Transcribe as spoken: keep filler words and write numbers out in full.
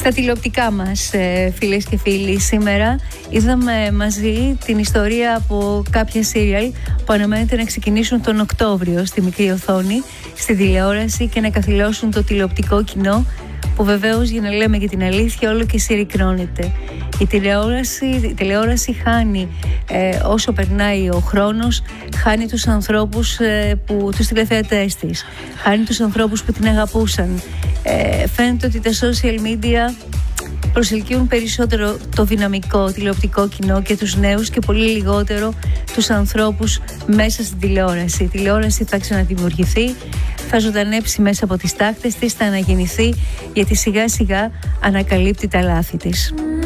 Στα τηλεοπτικά μας, φίλες και φίλοι, σήμερα είδαμε μαζί την ιστορία από κάποια σύριαλ που αναμένεται να ξεκινήσουν τον Οκτώβριο στη μικρή οθόνη, στη τηλεόραση και να καθυλώσουν το τηλεοπτικό κοινό, που βεβαίως, για να λέμε και την αλήθεια, όλο και συρρικνώνεται. Η τηλεόραση, η τηλεόραση χάνει ε, όσο περνάει ο χρόνος, χάνει τους ανθρώπους, ε, που, τους τηλεθεατές της, χάνει τους ανθρώπους που την αγαπούσαν. Ε, φαίνεται ότι τα social media προσελκύουν περισσότερο το δυναμικό τηλεοπτικό κοινό και τους νέους και πολύ λιγότερο τους ανθρώπους μέσα στην τηλεόραση. Η τηλεόραση θα ξαναδημιουργηθεί, θα ζωντανέψει μέσα από τις τάχτες της, θα αναγεννηθεί, γιατί σιγά σιγά ανακαλύπτει τα λάθη της.